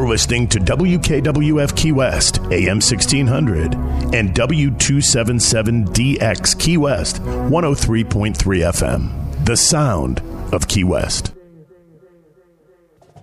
listening to WKWF Key West, AM 1600, and W277DX Key West, 103.3 FM. The sound of Key West.